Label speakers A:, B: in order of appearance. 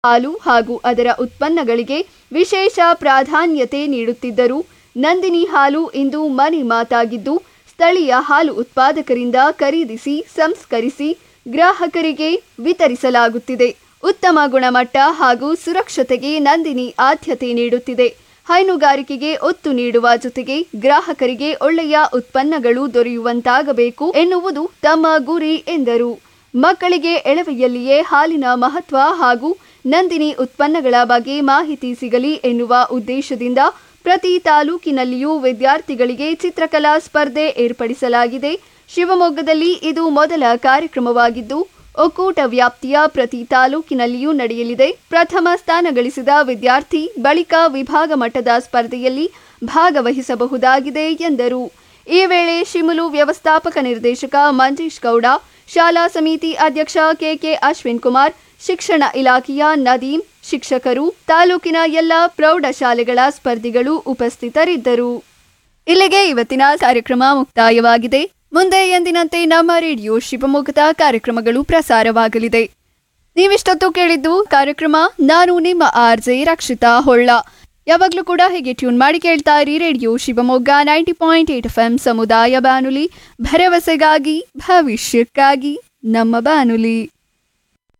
A: ಹಾಲು ಹಾಗೂ ಅದರ ಉತ್ಪನ್ನಗಳಿಗೆ ವಿಶೇಷ ಪ್ರಾಧಾನ್ಯತೆ ನೀಡುತ್ತಿದ್ದರು. ನಂದಿನಿ ಹಾಲು ಇಂದು ಮನೆ ಮಾತಾಗಿದ್ದು, ಸ್ಥಳೀಯ ಹಾಲು ಉತ್ಪಾದಕರಿಂದ ಖರೀದಿಸಿ ಸಂಸ್ಕರಿಸಿ ಗ್ರಾಹಕರಿಗೆ ವಿತರಿಸಲಾಗುತ್ತಿದೆ. ಉತ್ತಮ ಗುಣಮಟ್ಟ ಹಾಗೂ ಸುರಕ್ಷತೆಗೆ ನಂದಿನಿ ಆದ್ಯತೆ ನೀಡುತ್ತಿದೆ. ಹೈನುಗಾರಿಕೆಗೆ ಒತ್ತು ನೀಡುವ ಜೊತೆಗೆ ಗ್ರಾಹಕರಿಗೆ ಒಳ್ಳೆಯ ಉತ್ಪನ್ನಗಳು ದೊರೆಯುವಂತಾಗಬೇಕು ಎನ್ನುವುದು ತಮ್ಮ ಗುರಿ ಎಂದರು. ಮಕ್ಕಳಿಗೆ ಎಳವೆಯಲ್ಲಿಯೇ ಹಾಲಿನ ಮಹತ್ವ ಹಾಗೂ ನಂದಿನಿ ಉತ್ಪನ್ನಗಳ ಬಗ್ಗೆ ಮಾಹಿತಿ ಸಿಗಲಿ ಎನ್ನುವ ಉದ್ದೇಶದಿಂದ ಪ್ರತಿ ತಾಲೂಕಿನಲ್ಲಿಯೂ ವಿದ್ಯಾರ್ಥಿಗಳಿಗೆ ಚಿತ್ರಕಲಾ ಸ್ಪರ್ಧೆ ಏರ್ಪಡಿಸಲಾಗಿದೆ. ಶಿವಮೊಗ್ಗದಲ್ಲಿ ಇದು ಮೊದಲ ಕಾರ್ಯಕ್ರಮವಾಗಿದ್ದು, ಒಕ್ಕೂಟ ವ್ಯಾಪ್ತಿಯ ಪ್ರತಿ ತಾಲೂಕಿನಲ್ಲಿಯೂ ನಡೆಯಲಿದೆ. ಪ್ರಥಮ ಸ್ಥಾನ ಗಳಿಸಿದ ವಿದ್ಯಾರ್ಥಿ ಬಳಿಕ ವಿಭಾಗ ಮಟ್ಟದ ಸ್ಪರ್ಧೆಯಲ್ಲಿ ಭಾಗವಹಿಸಬಹುದಾಗಿದೆ ಎಂದರು. ಈ ವೇಳೆ ಶಿಮುಲು ವ್ಯವಸ್ಥಾಪಕ ನಿರ್ದೇಶಕ ಮಂಜೇಶ್ ಗೌಡ, ಶಾಲಾ ಸಮಿತಿ ಅಧ್ಯಕ್ಷ ಕೆಕೆ ಅಶ್ವಿನ್ ಕುಮಾರ್, ಶಿಕ್ಷಣ ಇಲಾಖೆಯ ನದೀಂ, ಶಿಕ್ಷಕರು, ತಾಲೂಕಿನ ಎಲ್ಲ ಪ್ರೌಢಶಾಲೆಗಳ ಸ್ಪರ್ಧಿಗಳು ಉಪಸ್ಥಿತರಿದ್ದರು. ಇಲ್ಲಿಗೆ ಇವತ್ತಿನ ಕಾರ್ಯಕ್ರಮ ಮುಕ್ತಾಯವಾಗಿದೆ. ಮುಂದೆ ಎಂದಿನಂತೆ ನಮ್ಮ ರೇಡಿಯೋ ಶಿವಮೊಗ್ಗದ ಕಾರ್ಯಕ್ರಮಗಳು ಪ್ರಸಾರವಾಗಲಿದೆ. ನೀವಿಷ್ಟೊತ್ತು ಕೇಳಿದ್ದು ಕಾರ್ಯಕ್ರಮ. ನಾನು ನಿಮ್ಮ RJ ರಕ್ಷಿತಾ ಹೊಳ್ಳ. ಯಾವಾಗಲೂ ಕೂಡ ಹೀಗೆ ಟ್ಯೂನ್ ಮಾಡಿ ಕೇಳ್ತಾ ಇರಿ ರೇಡಿಯೋ ಶಿವಮೊಗ್ಗ 90.8 FM ಸಮುದಾಯ ಬಾನುಲಿ, ಭರವಸೆಗಾಗಿ ಭವಿಷ್ಯಕ್ಕಾಗಿ ನಮ್ಮ ಬಾನುಲಿ.